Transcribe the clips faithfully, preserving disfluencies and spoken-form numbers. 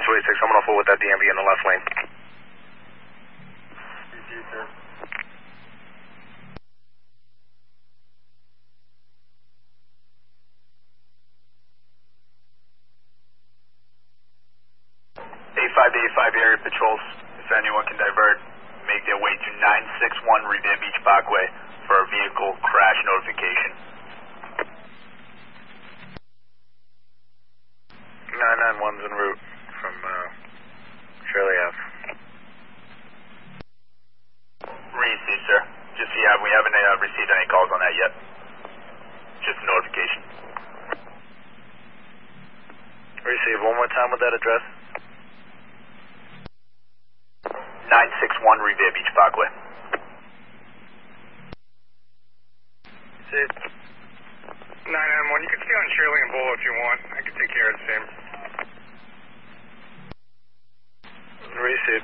two eight six, I'm on four with that D M V in the left lane. You, sir. eighty-five to eighty-five area patrols, if anyone can divert, make their way to nine six one Revere Beach Parkway for a vehicle crash notification. nine nine one's en route from uh, Shirley Ave. Received, sir. Just so you have, we haven't uh, received any calls on that yet. Just a notification. Receive one more time with that address. nine six one Revere Beach Parkway. See. nine nine one, you can stay on Shirley and Bull if you want. I can take care of the same. Receive.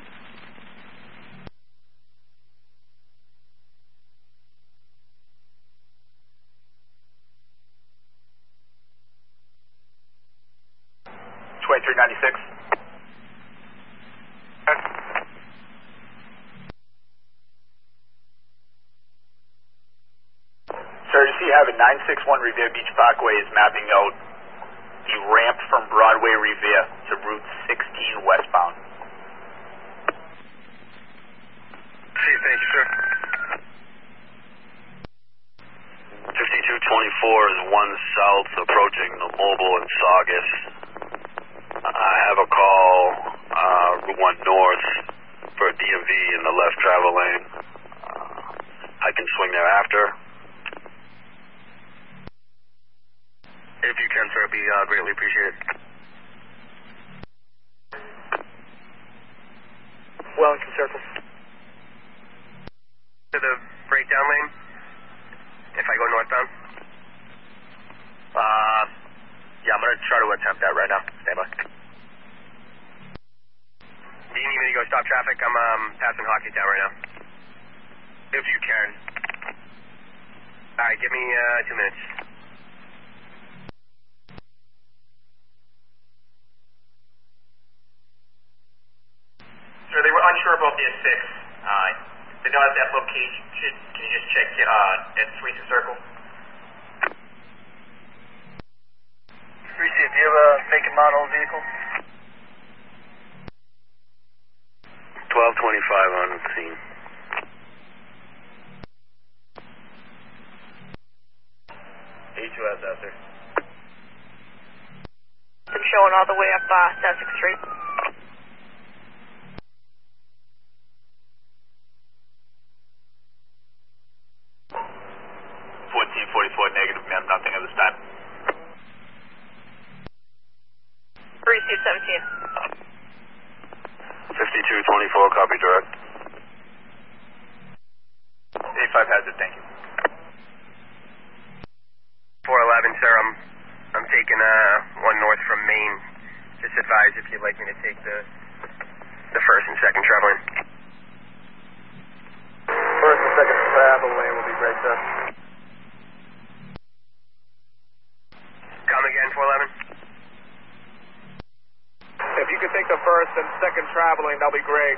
twenty-three ninety-six. Sir, you see you have it, nine six one Revere Beach Parkway is mapping out the ramp from Broadway Revere to Route sixteen westbound. See, thank you, sir. fifty-two twenty-four is one south approaching the mobile in Saugus. I have a call, uh, Route one north for a D M V in the left travel lane. Uh, I can swing there after. If you can, sir, it'd be uh, greatly appreciated. Wellington Circle. To the breakdown lane, if I go northbound? Uh, yeah, I'm going to try to attempt that right now. Stand by. Do you need me to go stop traffic? I'm um, passing Hockey Town right now. If you can. Alright, give me uh, two minutes. Sir, they were unsure about the S six. Uh, they're not at that location. Should, can you just check uh, at Sweet's Circle? Receive, do you have a make and model vehicle? twelve twenty-five on the scene. eighty-two has that, sir. I'm showing all the way up uh, Sussex Street. fourteen forty-four negative, ma'am. Nothing at this time. Receive seventeen. fifty-two twenty-four, copy direct. eighty-five has it, thank you. four eleven, sir. I'm I'm taking uh one north from Maine. Just advise if you'd like me to take the the first and second travel lane. First and second travel lane will be great, sir. Come again, four eleven. If you could take the first and second travel lane, that'll be great.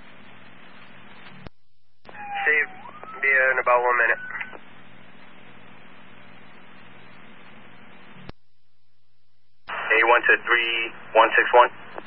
See, be in about one minute. A one to three one six one.